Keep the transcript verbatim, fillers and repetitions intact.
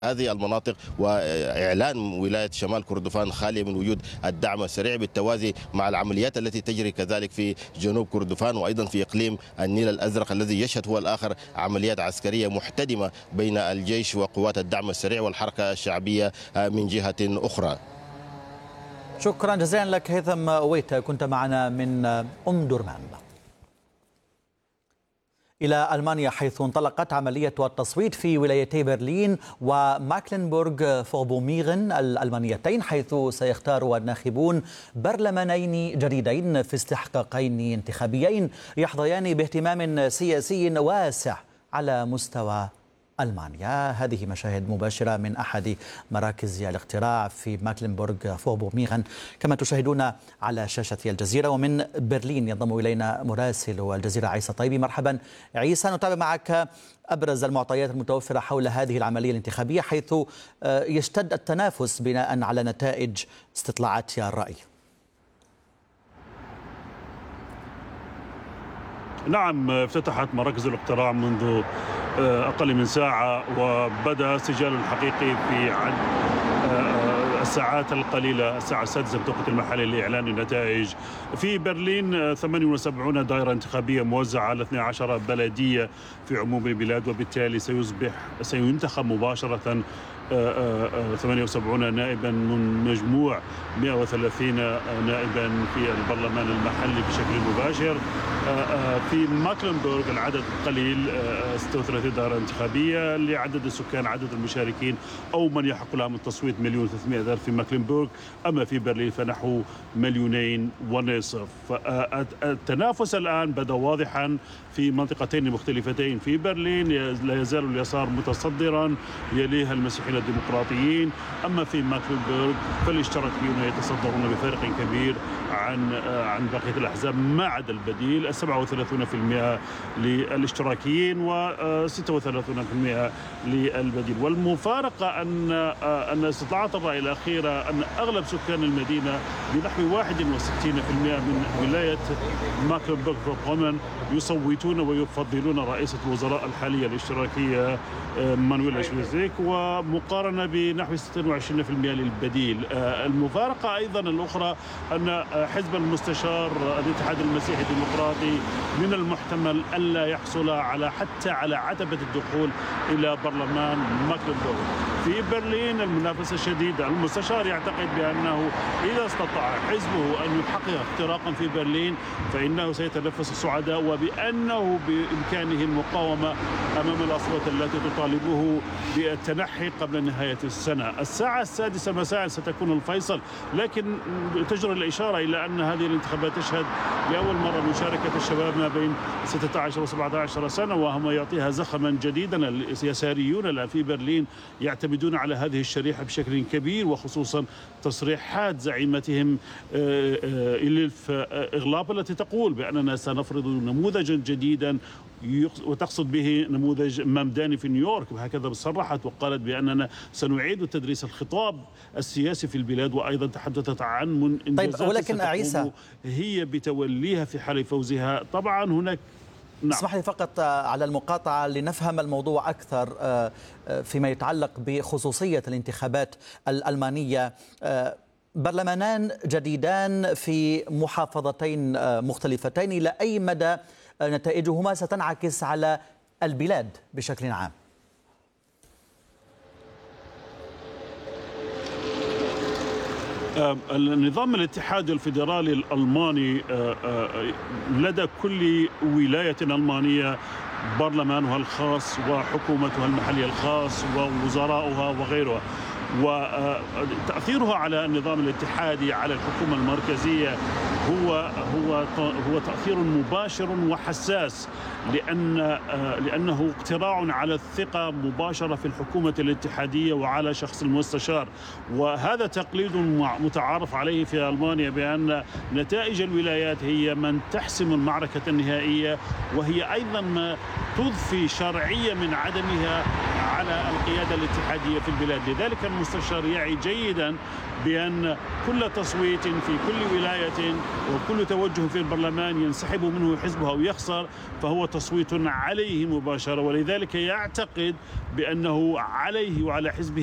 هذه المناطق وإعلان ولاية شمال كردفان خالية من وجود الدعم السريع بالتوازي مع العمليات التي تجري كذلك في جنوب كردفان وأيضا في إقليم النيل الأزرق الذي يشهد هو الآخر عمليات عسكرية محتدمة بين الجيش وقوات الدعم السريع والحركة الشعبية من جهة أخرى. شكرا جزيلا لك هيثم ويتا، كنت معنا من أم درمان. إلى ألمانيا، حيث انطلقت عملية التصويت في ولايتي برلين وماكلنبورغ فوربوميغن الألمانيتين، حيث سيختار الناخبون برلمانين جديدين في استحقاقين انتخابيين يحظيان باهتمام سياسي واسع على مستوى ألمانيا. هذه مشاهد مباشرة من أحد مراكز الاقتراع في ماكلنبورغ فوربوميغن كما تشاهدون على شاشة الجزيرة. ومن برلين ينضم إلينا مراسل الجزيرة عيسى طيبي. مرحبا عيسى، نتابع معك أبرز المعطيات المتوفرة حول هذه العملية الانتخابية، حيث يشتد التنافس بناء على نتائج استطلاعات الرأي. نعم، افتتحت مراكز الاقتراع منذ أقل من ساعة، وبدأ سجال الحقيقي في عد الساعات القليلة، الساعة السادسة بتوقيت المحلي لإعلان النتائج. في برلين ثمانية وسبعين دائرة انتخابية موزعة على اثنتي عشرة بلدية في عموم البلاد، وبالتالي سيصبح سينتخب مباشرة ثمانية وسبعين نائبا من مجموع مئة وثلاثين نائبا في البرلمان المحلي بشكل مباشر. في ماكلنبورغ العدد قليل، ستة وثلاثين دائرة انتخابية لعدد السكان، عدد المشاركين أو من يحق لهم التصويت مليون وثلاثمئة ألف في ماكلنبورغ، أما في برلين فنحو مليونين ونصف. التنافس الآن بدأ واضحا في منطقتين مختلفتين. في برلين لا يزال اليسار متصدرا، يليها المسيحيين الديمقراطيين، أما في ماكلنبورغ فالاشتراكيون يتصدرون بفرق كبير عن عن بقية الأحزاب ما عدا البديل، سبعة وثلاثين بالمئة للاشتراكيين وستة وثلاثين بالمئة للبديل. والمفارقة أن أن استطلاعات الرأي الأخيرة أن أغلب سكان المدينة بنحو واحد وستين بالمئة من ولاية ماكلنبورغ فوربوميغن يصوتون ويفضلون رئيسة الوزراء الحالية الاشتراكية مانويلا شويزيك، ومقارنة بنحو ستة وعشرين بالمئة للبديل. المفارقة أيضا الأخرى أن حزب المستشار الاتحاد المسيحي الديمقراطي من المحتمل ألا يحصل على حتى على عتبة الدخول إلى برلمان ماكلنبورغ. في برلين المنافسة شديدة. المستشار يعتقد بأنه إذا استطاع حزبه أن يحقق اختراقا في برلين فإنه سيتنفس الصعداء، وبأنه بإمكانه المقاومة أمام الأصوات التي تطالبه بالتنحي قبل نهاية السنة. الساعة السادسة مساء ستكون الفيصل، لكن تجري الإشارة إلى أن هذه الانتخابات تشهد لأول مرة مشاركة الشباب ما بين ستة عشر وسبعة عشر سنة، وهم يعطيها زخما جديدا. اليساريون الآن في برلين يعتمدون على هذه الشريحة بشكل كبير، وخصوصا تصريحات زعيمتهم إليف إغلاب التي تقول بأننا سنفرض نموذجا جديدا، وتقصد به نموذج ممداني في نيويورك، وهكذا صرحت وقالت بأننا سنعيد تدريس الخطاب السياسي في البلاد، وأيضا تحدثت عن من طيب ولكن عيسى هي بتوليها في حال فوزها. طبعا هناك نعم. اسمح لي فقط على المقاطعة لنفهم الموضوع أكثر فيما يتعلق بخصوصية الانتخابات الألمانية. برلمانان جديدان في محافظتين مختلفتين، إلى أي مدى نتائجهما ستنعكس على البلاد بشكل عام؟ النظام الاتحادي الفيدرالي الألماني لدى كل ولاية ألمانية برلمانها الخاص وحكومتها المحلية الخاص ووزراؤها وغيرها، وتأثيرها على النظام الاتحادي على الحكومة المركزية هو هو هو تأثير مباشر وحساس، لأن لأنه اقتراع على الثقة مباشرة في الحكومة الاتحادية وعلى شخص المستشار. وهذا تقليد متعارف عليه في ألمانيا، بأن نتائج الولايات هي من تحسم المعركة النهائية، وهي أيضا ما تضفي شرعية من عدمها على القيادة الاتحادية في البلاد. لذلك المستشار يعي جيدا بأن كل تصويت في كل ولاية وكل توجه في البرلمان ينسحب منه حزبه أو يخسر فهو تصويت عليه مباشرة، ولذلك يعتقد بأنه عليه وعلى حزبه